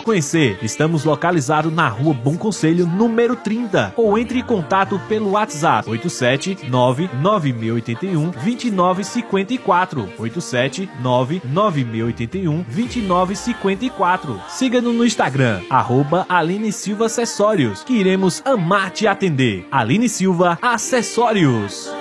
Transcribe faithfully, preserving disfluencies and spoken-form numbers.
conhecer. Estamos localizados na Rua Bom Conselho, número trinta, ou entre em contato pelo WhatsApp oito sete nove nove seis oito um dois nove cinco quatro, oito sete nove nove seis oito um dois nove cinco quatro. Siga-nos no Instagram, arroba Aline Silva Acessórios, que iremos amar te atender. Aline Silva Acessórios.